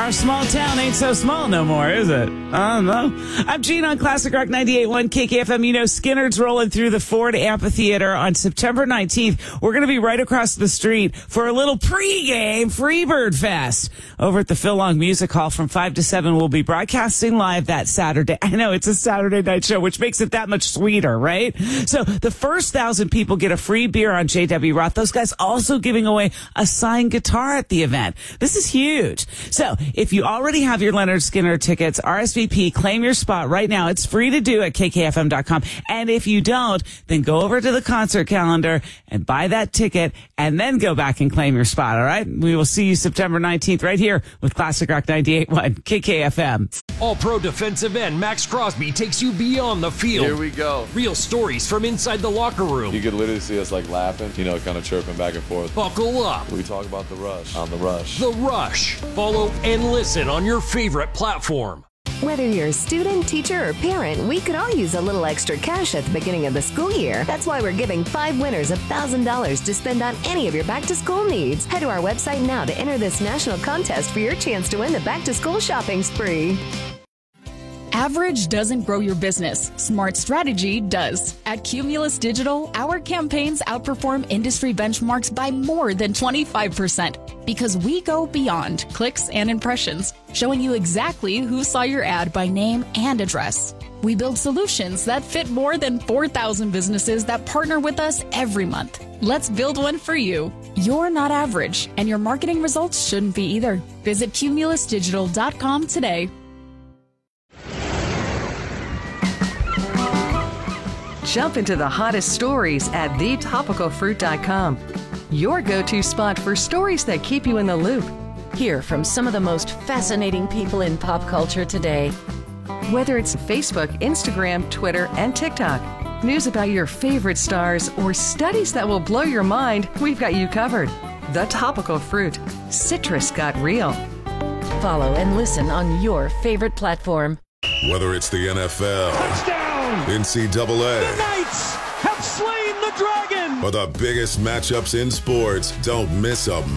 Our small town ain't so small no more, is it? I don't know. I'm Gene on Classic Rock 98.1 KKFM. You know, Skinner's rolling through the Ford Amphitheater on September 19th. We're going to be right across the street for a little pregame Freebird Fest over at the Phil Long Music Hall from 5 to 7. We'll be broadcasting live that Saturday. I know it's a Saturday night show, which makes it that much sweeter, right? So the first 1,000 people get a free beer on JW Roth. Those guys also giving away a signed guitar at the event. This is huge. So if you already have your Leonard Skinner tickets, RSVP, claim your spot right now. It's free to do at kkfm.com. And if you don't, then go over to the concert calendar and buy that ticket and then go back and claim your spot, all right? We will see you September 19th right here with Classic Rock 98.1 KKFM. All-Pro defensive end Max Crosby takes you beyond the field. Here we go. Real stories from inside the locker room. You could literally see us like laughing, kind of chirping back and forth. Buckle up. We talk about the rush on The Rush. The Rush. Follow and listen on your favorite platform. Whether you're a student, teacher, or parent, we could all use a little extra cash at the beginning of the school year. That's why we're giving 5 winners $1,000 to spend on any of your back-to-school needs. Head to our website now to enter this national contest for your chance to win the back-to-school shopping spree. Average doesn't grow your business. Smart strategy does. At Cumulus Digital, our campaigns outperform industry benchmarks by more than 25% because we go beyond clicks and impressions, showing you exactly who saw your ad by name and address. We build solutions that fit more than 4,000 businesses that partner with us every month. Let's build one for you. You're not average, and your marketing results shouldn't be either. Visit cumulusdigital.com today. Jump into the hottest stories at thetopicalfruit.com. Your go-to spot for stories that keep you in the loop. Hear from some of the most fascinating people in pop culture today. Whether it's Facebook, Instagram, Twitter, and TikTok, news about your favorite stars, or studies that will blow your mind, we've got you covered. The Topical Fruit. Citrus got real. Follow and listen on your favorite platform. Whether it's the NFL, touchdown, NCAA, the Knights have slain the dragon, or the biggest matchups in sports, don't miss a